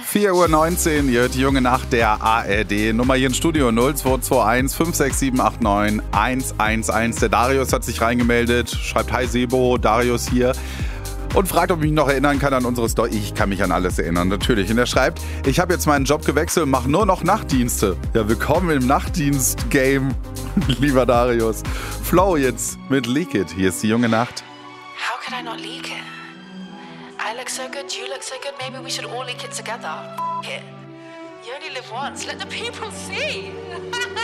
4:19 Uhr, ihr hört die junge Nacht der ARD. Nummer hier im Studio 0221 56789 111. Der Darius hat sich reingemeldet, schreibt: Hi Sebo, Darius hier. Und fragt, ob ich mich noch erinnern kann an unsere Story. Ich kann mich an alles erinnern, natürlich. Und er schreibt: Ich habe jetzt meinen Job gewechselt und mache nur noch Nachtdienste. Ja, willkommen im Nachtdienst-Game, lieber Darius. Flow jetzt mit Leak It. Hier ist die junge Nacht. How could I not leak it? I look so good, you look so good, maybe we should all leak it together. F*** it. You only live once, let the people see.